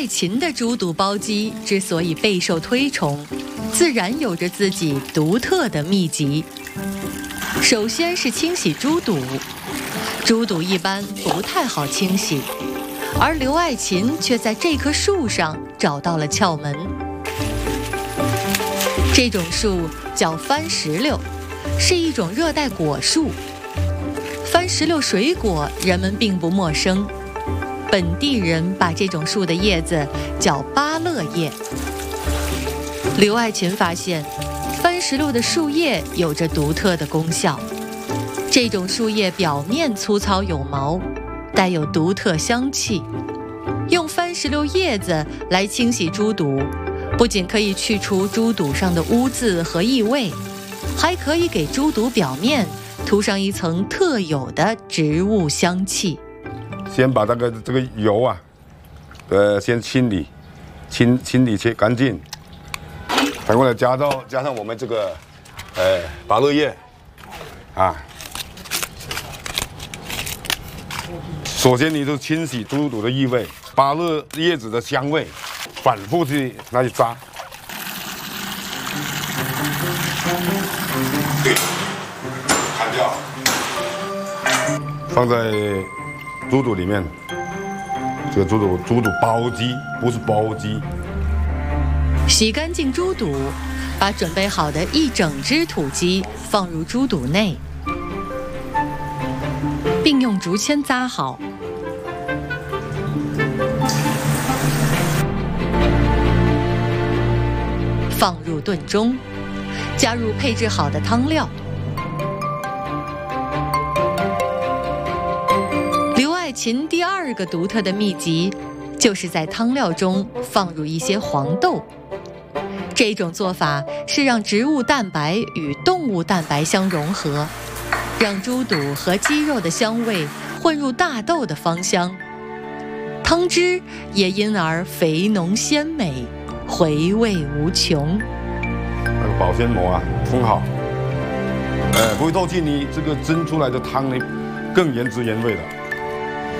爱琴的猪肚包鸡之所以备受推崇，自然有着自己独特的秘籍。首先是清洗猪肚，猪肚一般不太好清洗，而刘爱琴却在这棵树上找到了窍门。这种树叫番石榴，是一种热带果树。番石榴水果人们并不陌生，本地人把这种树的叶子叫芭乐叶。刘爱琴发现，番石榴的树叶有着独特的功效。这种树叶表面粗糙有毛，带有独特香气。用番石榴叶子来清洗猪肚，不仅可以去除猪肚上的污渍和异味，还可以给猪肚表面涂上一层特有的植物香气。 先把这个油啊，先清理切干净，反过来加上我们这个芭乐叶啊。首先你就清洗猪肚的异味，芭乐叶子的香味，反复去那里抓。砍掉，放在猪肚里面。这个猪肚包鸡，不是包鸡。 洗干净猪肚，把准备好的一整只土鸡放入猪肚内，并用竹签扎好。放入炖盅，加入配制好的汤料。刘爱琴第二个独特的秘籍，就是在汤料中放入一些黄豆。这种做法是让植物蛋白与动物蛋白相融合，让猪肚和鸡肉的香味混入大豆的芳香，汤汁也因而肥浓鲜美，回味无穷。 那个保鲜膜啊，封好，不会透气，你这个蒸出来的汤呢，更原汁原味的。